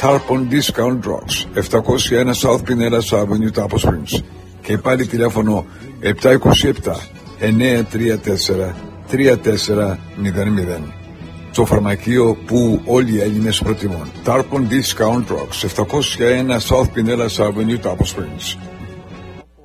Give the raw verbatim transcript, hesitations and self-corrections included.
Tarpon Discount Drugs, επτακόσια ένα South Pinellas Avenue, Tapos Springs. Και πάλι τηλέφωνο επτά δύο επτά εννιά τρία τέσσερα τρία τέσσερα μηδέν μηδέν. Το φαρμακείο που όλοι οι Έλληνες προτιμούν. Tarpon Discount Drugs, επτακόσια ένα South Pinellas Avenue, Tapos Springs.